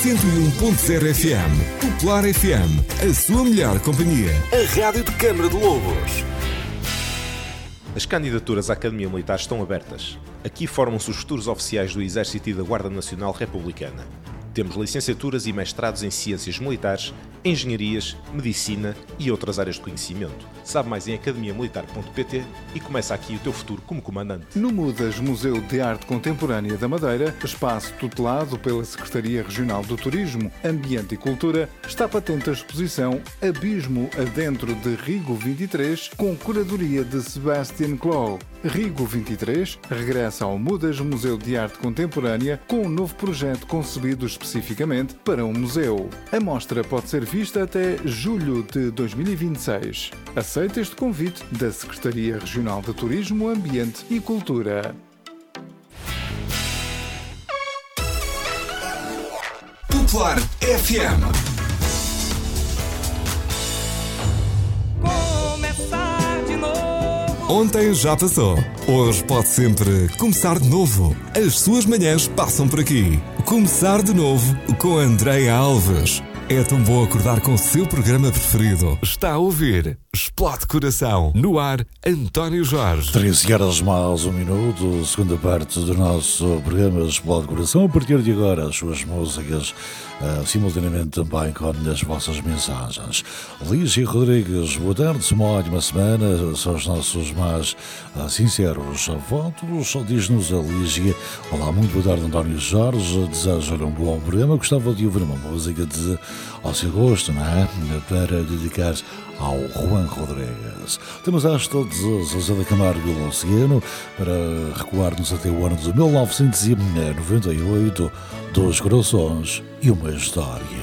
101.0 FM. Popular FM, a sua melhor companhia. A Rádio de Câmara de Lobos. As candidaturas à Academia Militar estão abertas. Aqui formam-se os futuros oficiais do Exército e da Guarda Nacional Republicana. Temos licenciaturas e mestrados em Ciências Militares, Engenharias, Medicina e outras áreas de conhecimento. Sabe mais em academiamilitar.pt e começa aqui o teu futuro como comandante. No MUDAS Museu de Arte Contemporânea da Madeira, espaço tutelado pela Secretaria Regional do Turismo, Ambiente e Cultura, está patente a exposição Abismo Adentro de Rigo 23, com curadoria de Sebastian Clow. Rigo 23 regressa ao MUDAS Museu de Arte Contemporânea com um novo projeto concebido especificamente para um museu. A mostra pode ser vista até julho de 2026. Aceita este convite da Secretaria Regional de Turismo, Ambiente e Cultura. Popular FM. Ontem já passou. Hoje pode sempre começar de novo. As suas manhãs passam por aqui. Começar de novo com Andréia Alves. É tão bom acordar com o seu programa preferido. Está a ouvir Explode Coração. No ar, António Jorge. 13 horas mais um minuto, segunda parte do nosso programa Explode Coração. A partir de agora, as suas músicas, simultaneamente também com as vossas mensagens. Lígia Rodrigues, boa tarde, uma ótima semana. São os nossos mais sinceros votos. Diz-nos a Lígia: olá, muito boa tarde, António Jorge. Desejo-lhe um bom programa. Gostava de ouvir uma música ao seu gosto, não é? Para dedicar ao Juan Rodrigues. Temos às todos a Zé da Camargo e o Luciano para recuar-nos até o ano de 1998, dois corações e uma história.